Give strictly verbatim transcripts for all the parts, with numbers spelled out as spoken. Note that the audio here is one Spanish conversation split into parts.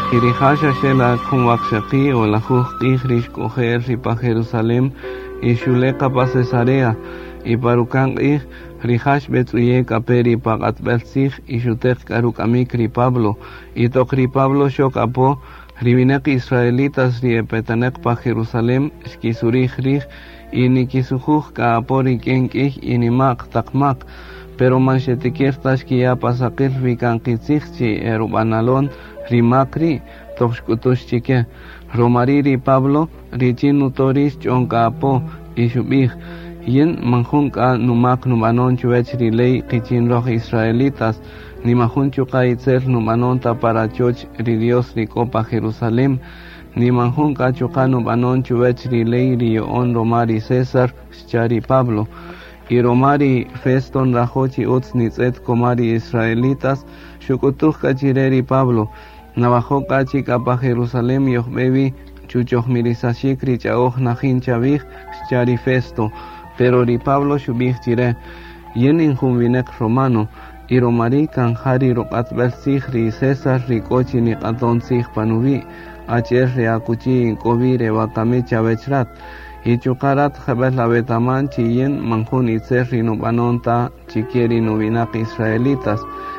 Kirihasha shela kumwakshaki o la juj rish coger ripa Jerusalén y shuleka pa Cesarea y parukan ih rihash betsuye kaperi pagat belsig y shutek karuk amikri Pablo y tokri Pablo shok apo ribinek israelitas riepetanek pa Jerusalén skisuri rih y nikisujuj ka apori kenkih y nimak takmak pero manchetikirtas kia pasakil vikankitsihchi erubanalon rimakri toxkutushchike romariri Pablo richinu toris chonka apo y shubih yen manjun ka numak numanon chuech rilei kichin roh israelitas ni manjun chuka itzel numanon ta para choch ri Dios rikopa Jerusalén ni manjun ka chuka numanon chuech rilei rion romari César chari Pablo y romari feston rajochi utz nitzet komari israelitas shukutuj kachireri Pablo Navajo kachi kapa Jerusalén yohbebi chuchoh mirisashikri chaoj najin chavij chari festo pero ri Pablo shubih chire yen injumbinek romano y romari kanjari rokat belsig ri César ri kochi ni katon sig panubi acher re akuchi inkobi re wakame chavechrat y chukarat jabel la betaman chiyen manjun itzer ri nubanonta chikieri nubinak israelitas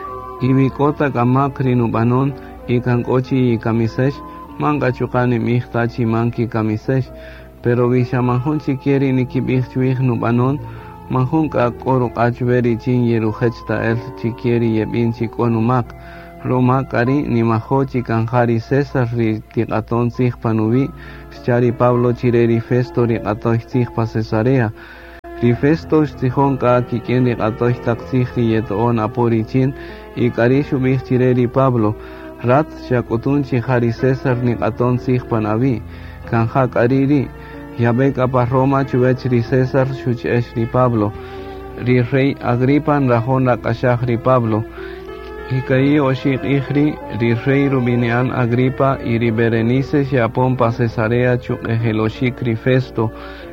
y bikota kamak ri nubanon y kankochi y kamisesh manga chukani mihtachi manki kamisesh pero bisha manjun chikieri nikibih chuih nubanon manjun ka koro kachveri chin yeruhechta el chikieri yebin chikonumak roma kari ni mahochi kanjari César ri tiqaton sig panubi chari Pablo chireri festo ri qatoy sig pa Cesarea ri festo stihon ka kiken ri qatoy taksig ri yeton apori chin y kari shubih chireri Pablo rat shakutun chihari César ni qaton sig panabi kanja kariri Yabeka pa Roma chuech ri César chuchesh ri Pablo ri rey Agripa rajon la kashah ri Pablo y kai oshik ihri ri rey Rubinean Agripa y ri Berenice shapon pa Cesarea chueheloshik ri Festo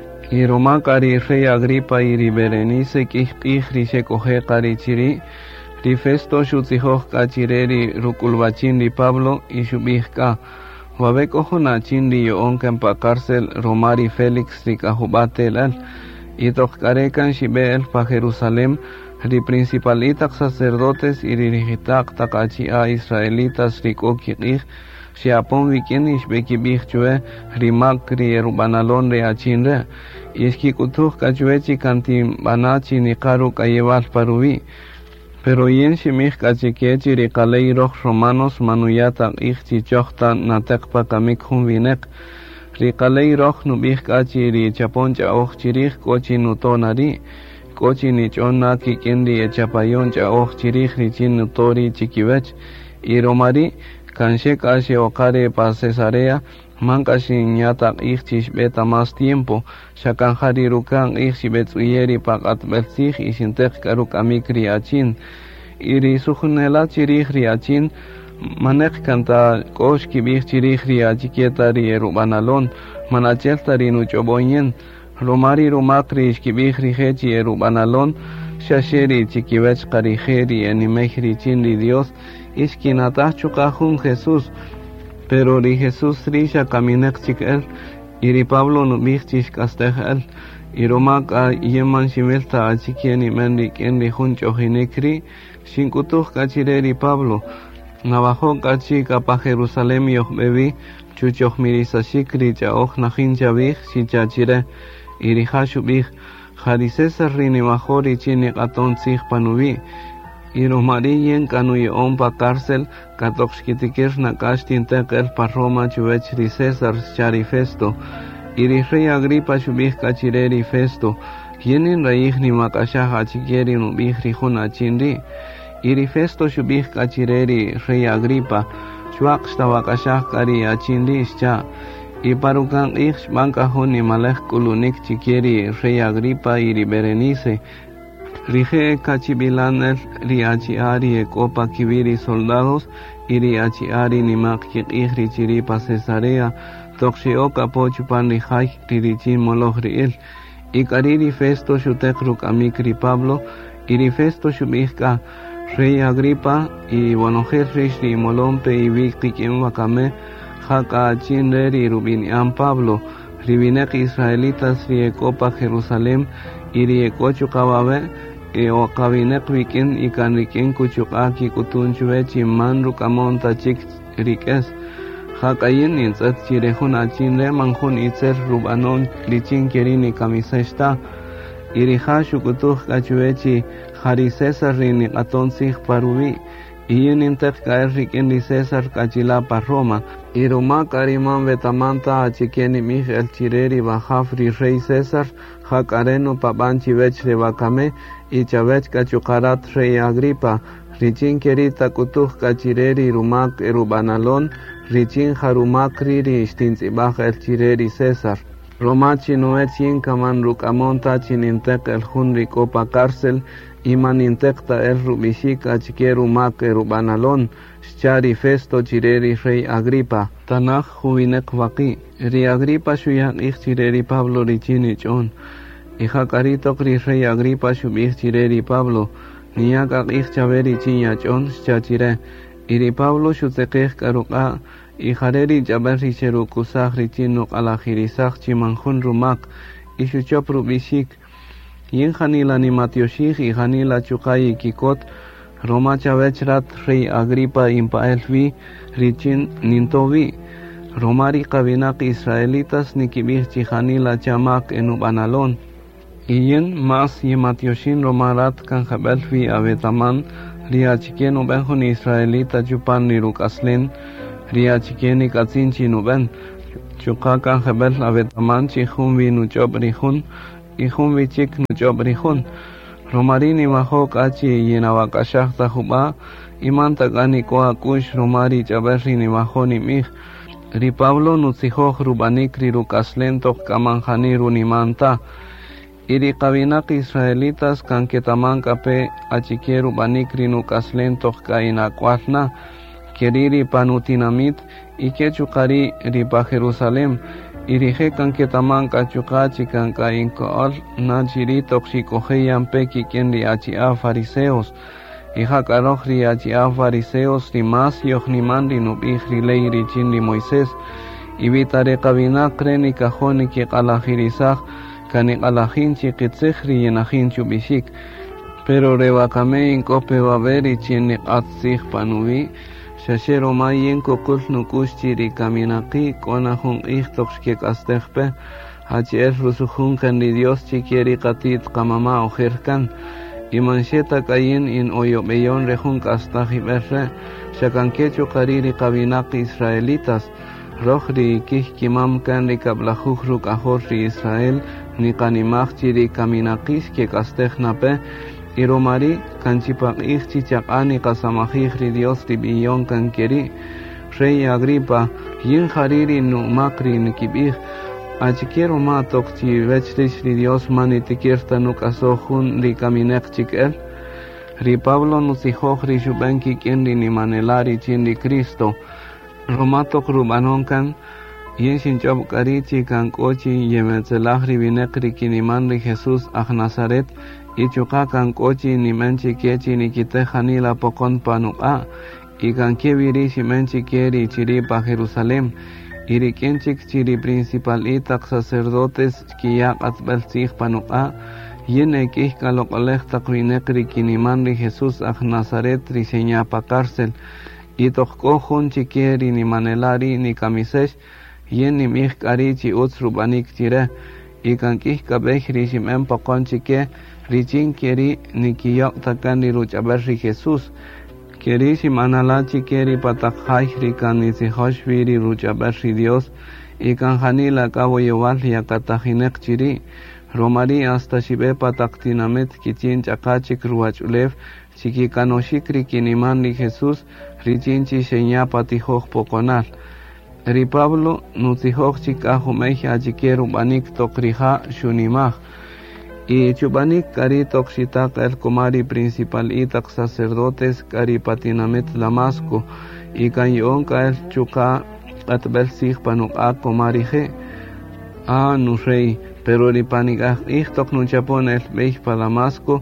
y Roma kari rey Agripa y ri Berenice kih ihri shekohe kari chiri ri Festo shutzihoh kachireri rukulbachin ri Pablo y shubihka Wabeko honachin ri yoon pa cárcel Romari Félix ri kahubatel el y tohkarekan shibel pa Jerusalén ri principalitak sacerdotes y ri rigitak takachi a israelitas ri kokikih shiapon vikin ishbekibih chue ri mak ri erubanalon ri achin re iski kutuh kachuechi kantim banachi ni karu kayeval parubi pero yen shimih kachikechi ri kalei roh romanos manuyata ichchi chohta natekpa kamik humbinek ri kalei roh nubih kachi ri chaponcha oj chirih kochi nutonari kochi ni chonna kiken ri echapayon cha oj chirih ri chin nutori chikivech y romari kanshek ashe okare pa Cesarea mankashi nyata ichchi beta más tiempo shakanjari rukan ichchi betsuyeri pakat belsig y sintek karuk amikri achin iri sujunela chirih ri achin manek kanta koshki bih chirih ri achikieta ri erubanalon manachelta ri nuchoboyen romari rumakri ishkibih ri hechi erubanalon shasheri chikivech kariheri enimehri chin ri Dios ishkinatah chukajun Jesús pero ri Jesús risha kaminek chikel iri Pablo nubih chishkasteh el y romak a yeman shimelta achikieni menri kenri junchohinekri shinkutuh kachireri Pablo Navajo kachi kapa Jerusalén yohbebi chuchoh mirisashikri chaoj najin chavih shichachire iri hashubih jari César rini majori chini qaton sig panubi y romari yen kanu yoon pa cárcel katokshkitikir nakashtin tekel pa Roma chuvech ri César chari Festo iri rey Agripa shubih kachireri Festo yenin raih ni makashah achikieri nubih ri juna chinri iri Festo shubih kachireri rey Agripa shuak shtawakashah kari achinri ischa y parukan ich banka honi malek kulunik chikieri rey Agripa iri Berenice rige kachibilanel ri achiari ekopa kibiri soldados iri achiari nimak kikih chiri pa Cesarea Toxioka pochupan ri hay ririchin moloh riil y kariri Festo shutekruk amikri Pablo iri Festo shubihka Rey Agripa y Bonojerrish y Molompe y Victi quien Wakame, Jaka Chinrer y Rubinian Pablo, Ribinek Israelitas Riecopa Jerusalén y Riecocho Cababe, e Okabinek Wikin y Canriquén Cuchuaki Kutunchue Chimman Rucamonta Chik Riques, Jakayin Inzat Chirejun Achinre Manjun Itzer Rubanon Lichin Kerini Camisesta, Irihashu Kutuj Cachuechi, Jari César Rini Atonsig Parubi, y en Intercaer Riquén y César Cachilapa Roma, y Roma Cariman Betamanta Achiqueni Miguel Chireri Bajafri Rey César, Jacareno Papanchi Bech Rebacame, y Chavech Cachucarat Rey Agripa, Richin Kerita Kutuj Cachireri Rumak Erubanalón, Richin Jarumak Riri Istinzibaj El Chireri César. Roma Chinoet Chin Kaman Rucamonta Chinintek El Junri Copa Cárcel, Iman Intekta El Rubishik Achikeru Mak Erubanalón, Chari Festo Chireri Rey Agripa, Tanaj Jubinek Vaki, Ri Agripa Shuyak Ich Chireri Pablo Richinich On, Ijacarito Cri Rey Agripa Shubich Chireri Pablo, Niakak Ich Chaveri Chinyach On, Chachire, Iri Pablo Shutekech Karuka, Ijareri Jaberi Cherukusach Richinuk Alajirisach Chimanjun Rumak, Ishuchop Rubishik, Yin Janila ni Matioshik y Janila Chukai Kikot, Roma Chavechrat Rey Agripa Impaelvi, Richin Nintovi, Romari Kabinak Israelitas Nikibich Chijanila Chamak Enubanalon, Yin Mas Yematiyoshin Romarat Kanjabelvi Abetaman, Ria Chiquien Ubenjun Israelita Chupan Nirukaslen, Ria Chiquien Katzinchi Nuben, Chuka Kanjabel Abetaman Chihumbi Nuchob Rihun, Ihun Vichik Nuchob Rihun, Romarini Mahok Achi Yenawakashach Tahuba, Imanta Gani Koa Kush Romari Chaberrini Mahoni Mij, Ri Pablo Nutzihoj Rubanik Rirukaslen Tok Kamanjani Runimanta, Iri Kabinak Israelitas Kanketaman Kape Achique Rubanik Rinukaslen Tok Kainakwatna, Keriri Panutinamit, Ikechukari Ripa Jerusalem, Irije Kanketaman Kachukachi Kankainkool, Nachiri Toxikoheyan Peki quien riachia fariseos, Ijakaroj riachia fariseos, Rimas Yochniman Rinubij Rilei Richin Ri Moisés, Ibitare Kabina Kreni Kajoni Kikalajirizaj, Kanikalajin Chikitzej Riyenajin Chubishik, pero Rebakame Inkope Baberi Chien Atzig Panubi, Shashero Mayen Kokul Nukushiri Kaminaki, Konahun Ichtoxkek Astejpe, H R Rusuhun Kandi Dios Chikieri Katit Kamama Ojerkan, Imansheta Kayin in Oyobeyon Rejun Kastajiberre, Shakankecho Kariri Kabinak Israelitas, Rohri Kih Kimam Kandi Kablajuj Rukahorri Israel, Nikanimach Chiri Kaminakis Kekastejnape, Iromari Kanchipak Ichi Chakani Kasamajri Dios Tibiyon Kankeri, Rey Agripa, Yin Hariri Numakri Nikibij, Achiquiero Matok Chi Vechrich Dios Manitikirta Nukasohun Ri Kaminek Chikel, Ri Pablo Nuzihoj Ri Shubenki Kien Ri Nimanelari Chin Ri Cristo, Romatok Rubanonkan, Yin Shinchob Karichi Kankochi Yemetzelaj Ri Binek Ri Kiniman Ri Jesús Aj Nazaret, Ichuka Kankochi Nimenchi Kechi Nikite Janila Pokon Panuka, y Kankeviri Shimenchi Keri Chiripa Jerusalem, Irikenchik Chiri Principal Itak Sacerdotes Kiyak Atbelzig Panuka, Yene Kihka Lokolech Takrinekri Kinimandri Jesús Aj Nazaret Riseñapa Cárcel, Itokko Junchi Keri ni Manelari ni Kamisesh, Yeni Mij Karichi Utsrubanik Chire, y Kankihka Bechri Shimen Pokonchike, Richin Keri ni Kiyok Takandi Ruchaberri Jesús, Keri Shimanalachi Keri Patakhay Rikani Zihoshviri Ruchaberri Dios, y Kanjanila Cabo Yowal Yakatajinek Chiri, Romari hasta Shibe Pataktinamet Kichin Chakachik Ruachulev, Chikikanoshikri Kinimani Jesús, Richinchi Sheña Patijoj Poconal, Ri Pablo Nutijoj Chikahumej Achikeru Banik Tokrija Shunimaj, y Chubanik Kari Toxitak el Comari Principal Itak Sacerdotes Kari Patinamet Damasco, y Kanyon Kael Chuka Atbelsig Panuka Comari G. A Nurrey, pero Ripanigaj Ichtok Nuchapon el Beij Palamasco,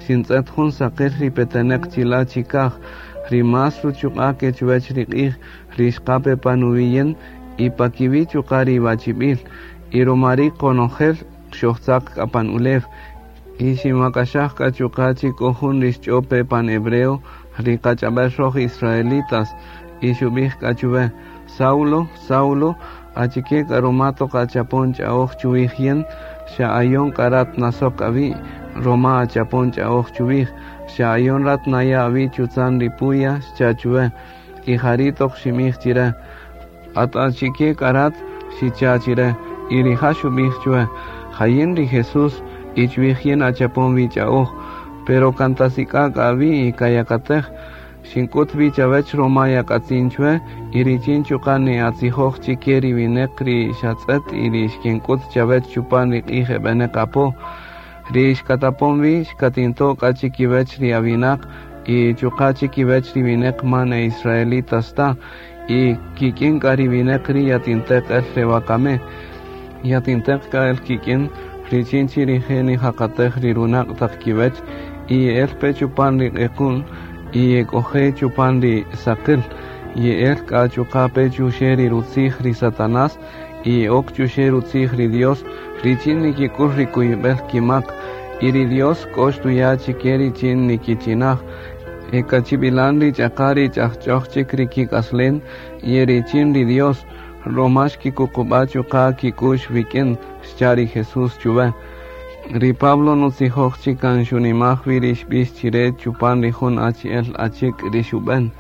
sintzat jun saqir ripetenek chila chikaj rimasru chuqake chuech riqij rishqape panuviyen y pakivi chuqari bachibil y romari konojel shochak kapan ulev y shimakashaj kachukachi kohun rishchope pan hebreo riqachabel roj israelitas y shubij kachuve Saulo Saulo achike karomato kachapon chaoj chuwijien shaayon karat nasok avi Roma achapon chaoj chuwij shaayon rat naya avi chutzan ripuya chachuve y jaritok shimij chire at achike karat shichachire y rihashubij chue jayen ri Jesús y chuwijien achapon vichaoj pero kantasika avi y kayakatej shinkut vichavech Roma yakatzinchue irichin chukani atzihoj chikeri vinekri shatzet irish kinkut chavech chupan riqije benekapo rish katapon vish katinto kachikivech ri avinak y chukachikivech ri vinek mane israelitas ta y kikin kari vinekri yatintek el revakame yatintek ka el kikin richinchi rijeni hakatej rirunak takivech y el pechupan riqekun y coge chupan de sakil y el cachucape chusheri rutzig ri Satanás y ok chusheri rutzig ri Dios richin niki kurriku bel kimak y ri Dios koshtu ya chikeri chin niki chinaj e kachibilandi chakari chachok chikri kikaslen y richin ri Dios romash kikukubachu ka kikush viken chari Jesús chuve ri Pablo nutzihoj chikan shunimaj virish bis chire chupan rijun achiel achik rishuben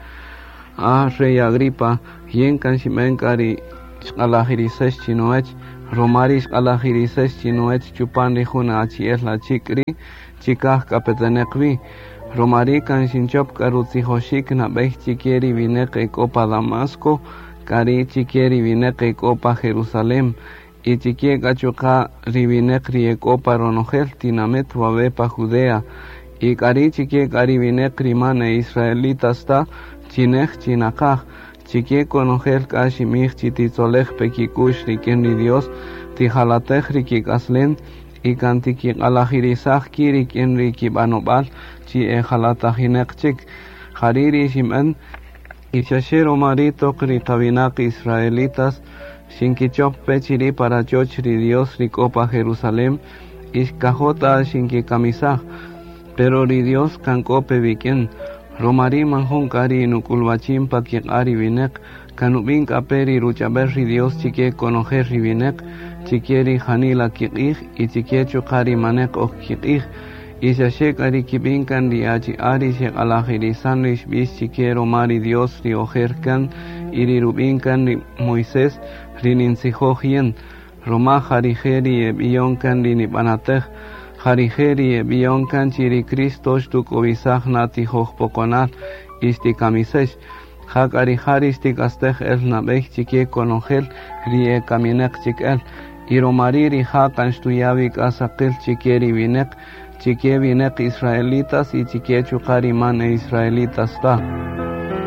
a rey Agripa yen kan shimen kari shqalajirisesh chinoech romarish qalajirisesh chinoech chupan rijun achiel achikri chikaj kapetenekvi romari kan shinchop karutzijoshik nabej chikeri vinek ekopa Damasco kari chikeri vinek ekopa Jerusalem y chikie kachuka rivinek riekopa ronojel tinamet wabepa Judea y kari chikie kari vinek rimane israelitas ta chinej chinakaj chikie konojel kashimij chititzolej pekikush riken ri Dios tijalatej rikikaslen y kantiki alajirizaj kiriken rikibanobal chi ejalatajinech chik jariri shimen y shashero marito kritavinak israelitas Shinkichop pechiri para chochri Dios ricopa Jerusalem iskajota shinki kamisaj pero ri Dios kankope viken romari manjun kari nukulbachim pakiari vinek kanubin kaperi ruchaber ri Dios chike konojer ri vinek chikeri hanila kikij y chike chukari manek okikij y shashek ari kibinkan ri achi ari shek alajirisan rish bis chike romari Dios ri ojerkan y ri rubinkan ri Moisés rinintzihojien Roma jarijeri e bionkan rinibanatej jarijeri e bionkan chiri Cristo shtukobisaj natijoj pokonal isti kamisesh jak arijari istikastej el nabej chikie konojel ri e kaminek chikel y romari ri jakan shtuyavik asakil chikieri vinek chikie vinek israelitas y chikie chukari man e israelitas ta